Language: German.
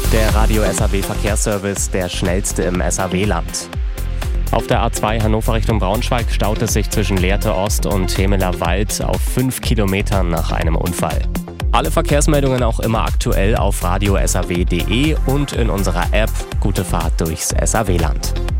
Der Radio SAW Verkehrsservice, der schnellste im SAW-Land. Auf der A2 Hannover Richtung Braunschweig staut es sich zwischen Lehrte Ost und Hemeler Wald auf 5 Kilometern nach einem Unfall. Alle Verkehrsmeldungen auch immer aktuell auf radiosaw.de und in unserer App. Gute Fahrt durchs SAW-Land.